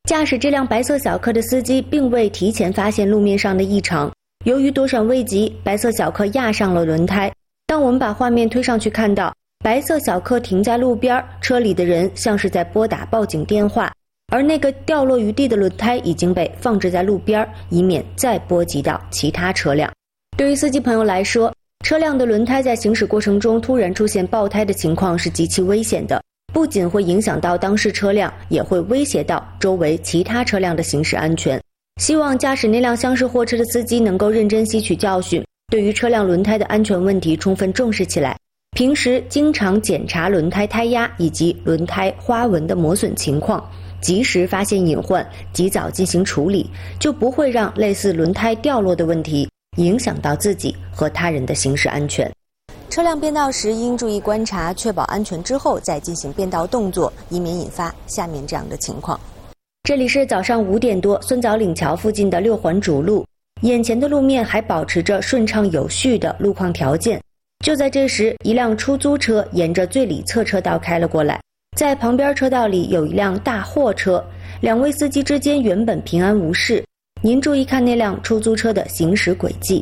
驾驶这辆白色小客的司机并未提前发现路面上的异常，由于躲闪未及，白色小客压上了轮胎。当我们把画面推上去看到，白色小客停在路边，车里的人像是在拨打报警电话，而那个掉落于地的轮胎已经被放置在路边，以免再波及到其他车辆。对于司机朋友来说，车辆的轮胎在行驶过程中突然出现爆胎的情况是极其危险的，不仅会影响到当事车辆，也会威胁到周围其他车辆的行驶安全。希望驾驶那辆厢式货车的司机能够认真吸取教训，对于车辆轮胎的安全问题充分重视起来，平时经常检查轮胎胎压以及轮胎花纹的磨损情况，及时发现隐患，及早进行处理，就不会让类似轮胎掉落的问题影响到自己和他人的行驶安全。车辆变道时应注意观察，确保安全之后再进行变道动作，以免引发下面这样的情况。这里是早上5点多，孙枣岭桥附近的6环主路，眼前的路面还保持着顺畅有序的路况条件。就在这时，一辆出租车沿着最里侧车道开了过来，在旁边车道里有一辆大货车，两位司机之间原本平安无事。您注意看那辆出租车的行驶轨迹。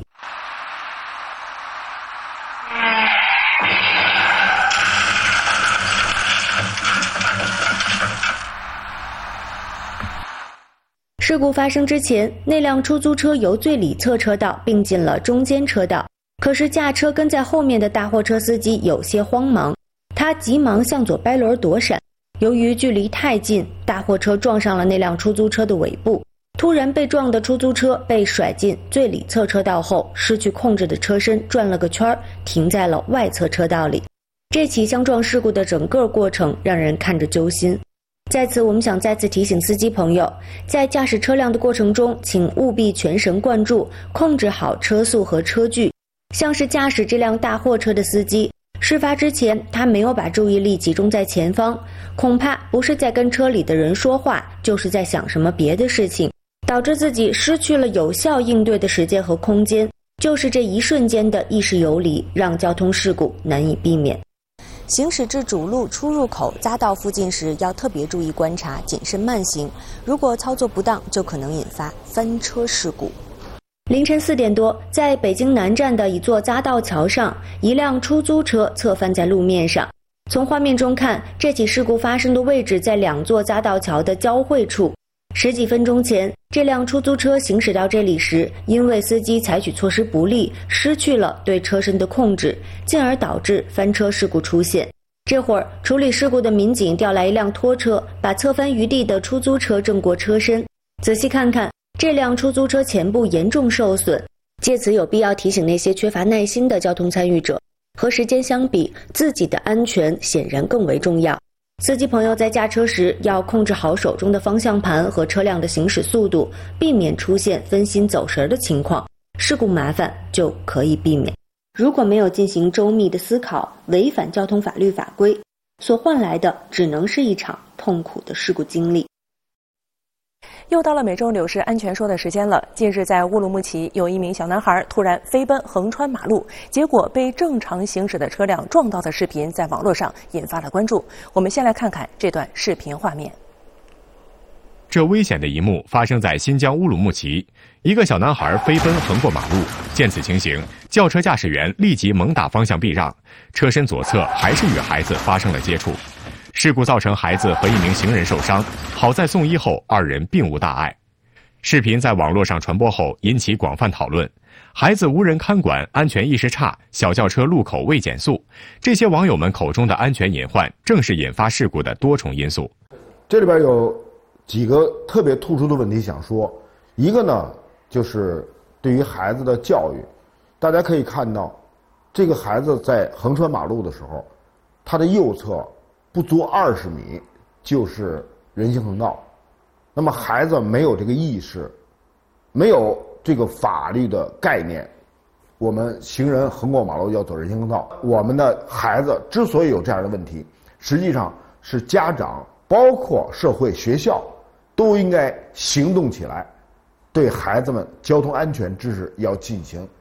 事故发生之前，那辆出租车由最里侧车道并进了中间车道，可是驾车跟在后面的大货车司机有些慌忙，他急忙向左掰轮躲闪，由于距离太近，大货车撞上了那辆出租车的尾部，突然被撞的出租车被甩进最里侧车道后，失去控制的车身转了个圈，停在了外侧车道里。这起相撞事故的整个过程让人看着揪心。在此，我们想再次提醒司机朋友，在驾驶车辆的过程中，请务必全神贯注，控制好车速和车距。像是驾驶这辆大货车的司机，事发之前他没有把注意力集中在前方，恐怕不是在跟车里的人说话，就是在想什么别的事情，导致自己失去了有效应对的时间和空间。就是这一瞬间的意识游离，让交通事故难以避免。行驶至主路出入口匝道附近时，要特别注意观察，谨慎慢行。如果操作不当，就可能引发翻车事故。凌晨4点多，在北京南站的一座匝道桥上，一辆出租车侧翻在路面上。从画面中看，这起事故发生的位置在2座匝道桥的交汇处。10几分钟前，这辆出租车行驶到这里时，因为司机采取措施不力，失去了对车身的控制，进而导致翻车事故出现。这会儿，处理事故的民警调来一辆拖车，把侧翻于地的出租车正过车身。仔细看看，这辆出租车前部严重受损。借此有必要提醒那些缺乏耐心的交通参与者，和时间相比，自己的安全显然更为重要。司机朋友在驾车时要控制好手中的方向盘和车辆的行驶速度，避免出现分心走神的情况，事故麻烦就可以避免。如果没有进行周密的思考，违反交通法律法规，所换来的只能是一场痛苦的事故经历。 又到了每周柳市安全说的时间了。近日在乌鲁木齐，有一名小男孩突然飞奔横穿马路，结果被正常行驶的车辆撞到的视频在网络上引发了关注。我们先来看看这段视频画面。 这危险的一幕发生在新疆乌鲁木齐，一个小男孩飞奔横过马路，见此情形，轿车驾驶员立即猛打方向避让，车身左侧还是与孩子发生了接触。事故造成孩子和一名行人受伤，好在送医后2人并无大碍。视频在网络上传播后引起广泛讨论，孩子无人看管，安全意识差，小轿车路口未减速，这些网友们口中的安全隐患，正是引发事故的多重因素。 这里边有几个特别突出的问题想说，一个呢就是对于孩子的教育，大家可以看到，这个孩子在横穿马路的时候，他的右侧不足20米就是人行横道，那么孩子没有这个意识，没有这个法律的概念，我们行人横过马路要走人行横道。我们的孩子之所以有这样的问题，实际上是家长包括社会学校都应该行动起来，对孩子们交通安全知识要进行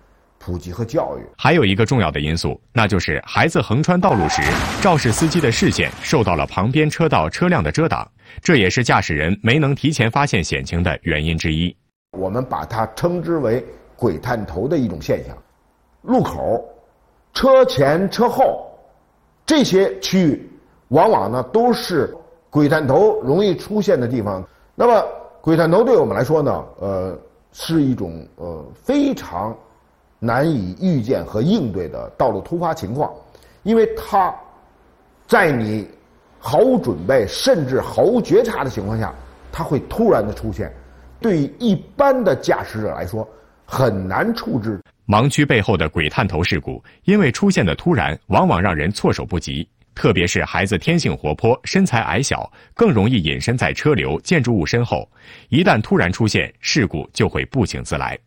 普及和教育。 还有一个重要的因素，那就是孩子横穿道路时，肇事司机的视线受到了旁边车道车辆的遮挡，这也是驾驶人没能提前发现险情的原因之一。 我们把它称之为鬼探头的一种现象。路口、车前车后这些区域，往往呢都是鬼探头容易出现的地方。那么鬼探头对我们来说呢，是一种非常难以预见和应对的道路突发情况，因为它在你毫无准备甚至毫无觉察的情况下，它会突然的出现，对于一般的驾驶者来说很难处置。 盲区背后的鬼探头事故，因为出现的突然，往往让人措手不及。特别是孩子天性活泼、身材矮小，更容易隐身在车流、建筑物身后，一旦突然出现，事故就会不请自来。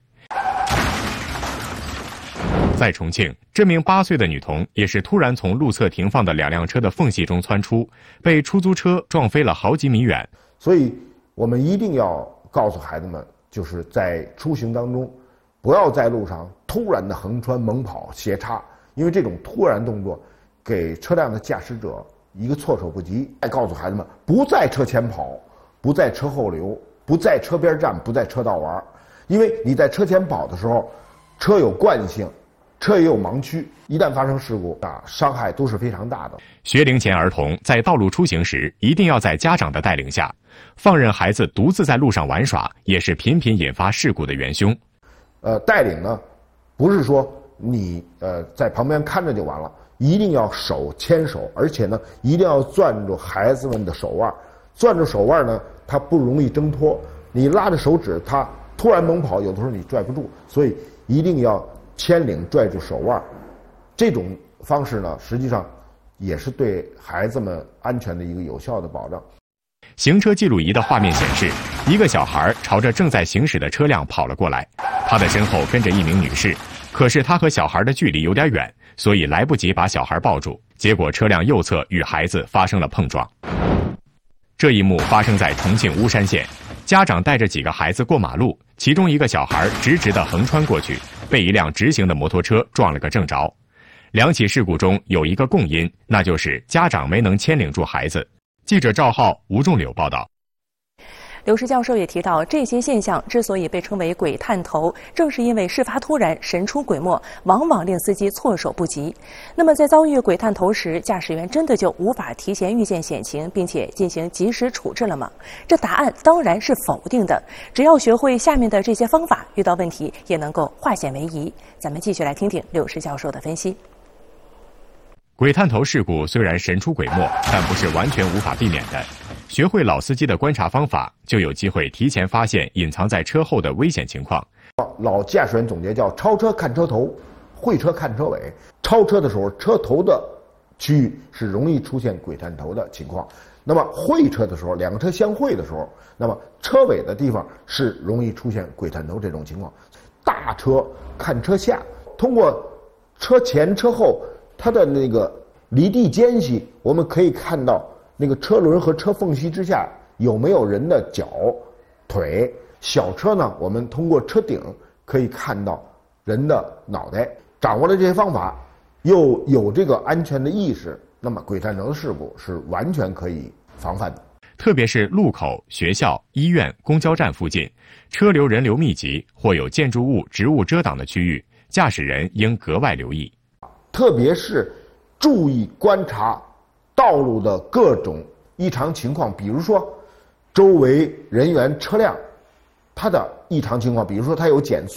在重庆，这名8岁的女童也是突然从路侧停放的2辆车的缝隙中窜出，被出租车撞飞了好几米远。 所以我们一定要告诉孩子们，就是在出行当中，不要在路上突然的横穿、猛跑、斜插，因为这种突然动作给车辆的驾驶者一个措手不及。再告诉孩子们，不在车前跑，不在车后留，不在车边站，不在车道玩，因为你在车前跑的时候，车有惯性，车也有盲区，一旦发生事故伤害都是非常大的。 学龄前儿童在道路出行时，一定要在家长的带领下，放任孩子独自在路上玩耍，也是频频引发事故的元凶。 带领呢，不是说你在旁边看着就完了，一定要手牵手，而且呢，一定要攥住孩子们的手腕。攥住手腕呢，它不容易挣脱。你拉着手指，它突然猛跑，有的时候你拽不住，所以一定要牵领拽住手腕。这种方式呢，实际上也是对孩子们安全的一个有效的保障。 行车记录仪的画面显示，一个小孩朝着正在行驶的车辆跑了过来，他的身后跟着一名女士，可是他和小孩的距离有点远，所以来不及把小孩抱住，结果车辆右侧与孩子发生了碰撞。这一幕发生在重庆巫山县，家长带着几个孩子过马路，其中一个小孩直直地横穿过去，被一辆直行的摩托车撞了个正着。2起事故中有一个共因，那就是家长没能牵领住孩子。记者赵浩、吴仲柳报道。 刘石教授也提到，这些现象之所以被称为鬼探头，正是因为事发突然、神出鬼没，往往令司机措手不及。那么在遭遇鬼探头时，驾驶员真的就无法提前预见险情，并且进行及时处置了吗？这答案当然是否定的。只要学会下面的这些方法，遇到问题也能够化险为夷。咱们继续来听听刘石教授的分析。 鬼探头事故虽然神出鬼没，但不是完全无法避免的。学会老司机的观察方法，就有机会提前发现隐藏在车后的危险情况。 老驾驶员总结叫超车看车头，会车看车尾。超车的时候，车头的区域是容易出现鬼探头的情况。那么会车的时候，2个车相会的时候，那么车尾的地方是容易出现鬼探头这种情况。大车看车下，通过车前车后它的那个离地间隙，我们可以看到那个车轮和车缝隙之下有没有人的脚、腿。小车呢，我们通过车顶可以看到人的脑袋。掌握了这些方法，又有这个安全的意识，那么鬼探头事故是完全可以防范的。 特别是路口、学校、医院、公交站附近，车流人流密集或有建筑物、植物遮挡的区域，驾驶人应格外留意。 特别是注意观察道路的各种异常情况，比如说周围人员、车辆它的异常情况，比如说它有减速。